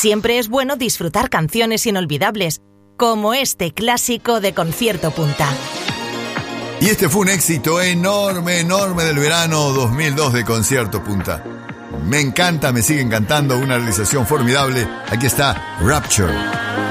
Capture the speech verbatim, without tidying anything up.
siempre es bueno disfrutar canciones inolvidables, como este clásico de Concierto Punta. Y este fue un éxito enorme, enorme del verano dos mil dos de Concierto Punta. Me encanta, me sigue encantando, una realización formidable. Aquí está Rapture.